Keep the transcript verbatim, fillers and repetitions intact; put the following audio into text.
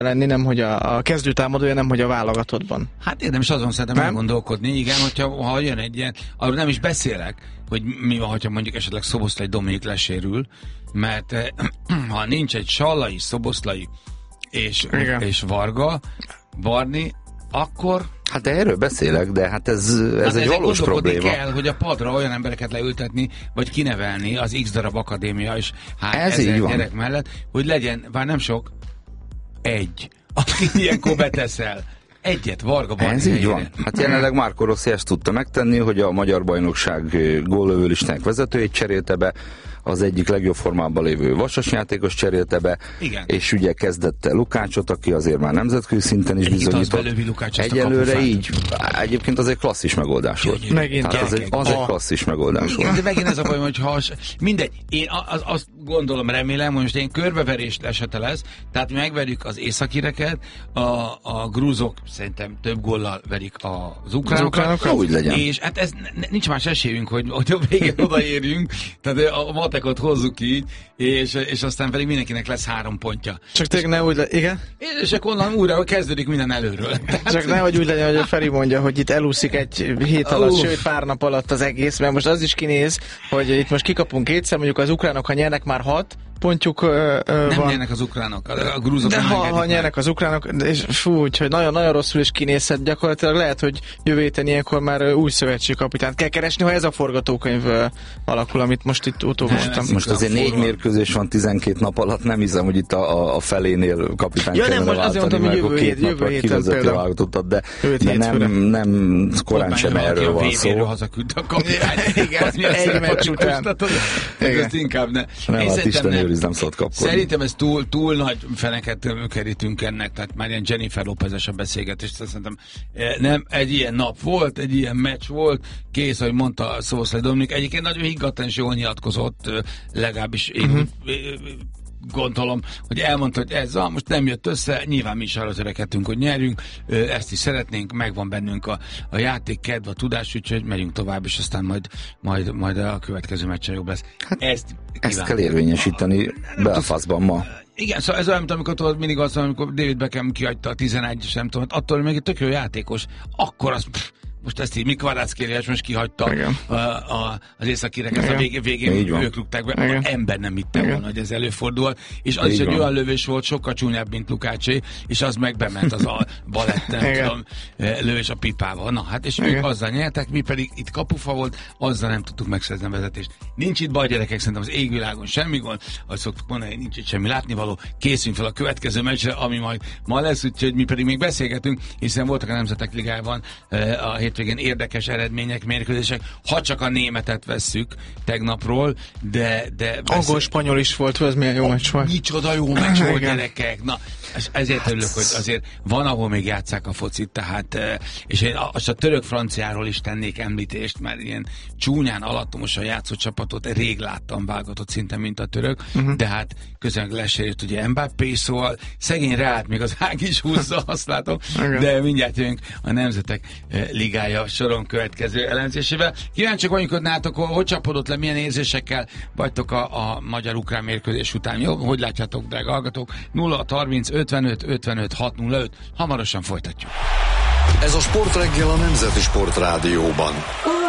lenni, nem hogy a, a kezdőtámadója, nem hogy a válogatottban. Hát érdemes azon szerintem elgondolkodni, igen, hogyha ha jön egy ilyen, arról nem is beszélek, hogy mi van, hogyha mondjuk esetleg Szoboszlai Dominik lesérül, mert eh, ha nincs egy Sallai, Szoboszlai és, és Varga, Barni, akkor... Hát erről beszélek, de hát ez, ez hát egy valós probléma. Kell, hogy a padra olyan embereket leültetni, vagy kinevelni az X darab akadémia és hát ez ezer gyerek mellett, hogy legyen, bár nem sok, egy, akit ilyenkor beteszel. Egyet, Varga Barni. Ez így van. Hát jelenleg Marco Rossi ezt tudta megtenni, hogy a magyar bajnokság góllövő listának vezetőjét cserélte be, az egyik legjobb formában lévő Vasas játékos cserélte be, igen. És ugye kezdette Lukácsot, aki azért már nemzetközi szinten is bizonyított. Egyelőre így. Egyébként az egy klasszis megoldás volt. Megint az egy, az egy klasszis megoldás volt. De megint ez a baj, hogy ha mindegy, én az, azt gondolom, remélem, hogy most én körbeverés esete lesz, tehát megverjük az északireket, a, a grúzok szerintem több góllal verik az ukránokat. Úgy legyen. És hát ez nincs más esélyünk, hogy, hogy a végén odaérjünk, tehát a matekot hozzuk így, és, és aztán pedig mindenkinek lesz három pontja. Csak tényleg ne úgy legyen, igen? És akkor onnan újra kezdődik minden előről. Csak nehogy úgy legyen, hogy a Feri mondja, hogy itt elúszik egy hét alatt, uh. sőt pár nap alatt az egész, mert most az is kinéz, hogy itt most kikapunk kétszer, mondjuk az ukránok, ha nyernek már hat pontjuk ö, ö, nem van. nyernek az ukránok, a, a grúzok. De ha, ha nyernek az ukránok, és fú, úgyhogy nagyon-nagyon rosszul is kinézhet, gyakorlatilag lehet, hogy jövő héten ilyenkor már új szövetségkapitánt kell keresni, ha ez a forgatókönyv alakul, amit most itt utolvastam. Most azért négy mérkőzés van tizenkét nap alatt, nem hiszem, hogy itt a, a felénél kapitány ja, kellene nem, most azért mondtam, hogy jövő, hét, jövő héten például. De, de nem, nem korán sem erről van szó. Hazaküld a kapitány. Igen, egy meccs után. Ez inkább ne. Nem, hát Isten őriz, nem szólt kapkodni. Szerintem ez túl, túl nagy feneket kerítünk ennek, tehát már ilyen Jennifer Lopez-es a beszélgetés, szerintem nem, egy ilyen nap volt, egy ilyen meccs volt, kész, ahogy mondta Szoboszlai Dominik, egyébként nagyon higgadtan és jól nyilatkozott, legalábbis én uh-huh. gondolom, hogy elmondta, hogy ez a, most nem jött össze, nyilván mi is arra törekedtünk, hogy nyerjünk, ezt is szeretnénk, megvan bennünk a, a játék kedv, a tudás, úgyhogy megyünk tovább, és aztán majd, majd, majd a következő meccsen jobb lesz. Hát ezt, ezt kell érvényesíteni Belfastban ma. Igen, szóval ez olyan, mint amikor tudod, mindig az, amikor David Beckham kihagyta a tizenegy, és nem tudom, attól, hogy még egy tök jó játékos, akkor az... Pff, most ezt így Mikvaráckéliás most kihagyta a, a, az északireket, a végén, végén ők rúgták be, igen. Ember nem hitte volna, hogy ez előfordul, és az így is egy van. Olyan lövés volt, sokkal csúnyább, mint Lukácsé, és az meg bement az a baletten, tudom, lövés a pipával. Na hát, és igen. Ők azzal nyertek, mi pedig itt kapufa volt, azzal nem tudtuk megszerezni a vezetést. Nincs itt baj, gyerekek, szerintem az égvilágon semmi gond, ahogy szoktuk mondani, nincs itt semmi látnivaló, készünk fel a következő meccsre, ami majd ma lesz, úgyhogy mi pedig még beszélgetünk, hiszen voltak a Nemzetek Ligájában a hétvégén érdekes eredmények, mérkőzések, ha csak a németet vesszük tegnapról, de... de angol-spanyol is volt, ez milyen jó meccs volt. Micsoda jó meccs volt, gyerekek! Na, ezért örülök, hogy azért van, ahol még játsszák a focit, tehát, és én azt a török-franciáról is tennék említést, mert ilyen csúnyán, alattomosan játszó csapatot rég láttam válogatott szinten, mint a török, uh-huh. de hát közönleg lesérült ugye Mbappé, szóval szegény Reált még az ág is húzza, azt látom, de mindjárt jönk a Nemzetek Ligája soron következő elemzésével. Kíváncsiak vagyunk, hogy nálatok, hogy csapodott le, milyen érzésekkel vagytok a, a magyar-ukrán mérkőzés után. Jó, hogy látjátok, drága hallgatók? nulla harminc ötvenöt ötvenöt hat nulla öt. Hamarosan folytatjuk. Ez a Sportreggel a Nemzeti Sportrádióban.